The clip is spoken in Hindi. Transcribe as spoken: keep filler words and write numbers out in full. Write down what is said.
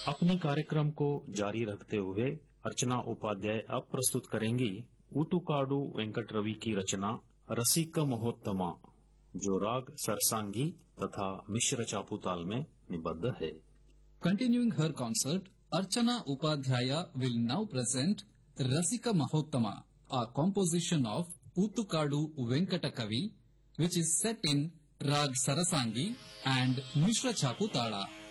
अपने कार्यक्रम को जारी रखते हुए अर्चना उपाध्याय अब प्रस्तुत करेंगी ऊतुकाडु वेंकट रवि की रचना रसिक महोत्तमा, जो राग सरसांगी तथा मिश्र चापुताल में निबद्ध है। Continuing her concert, Archana Upadhyaya will now present Rasika Mahottama, a composition of Utukadu Venkatakavi, which is set in Rag Sarasangi and Mishra Chaputala.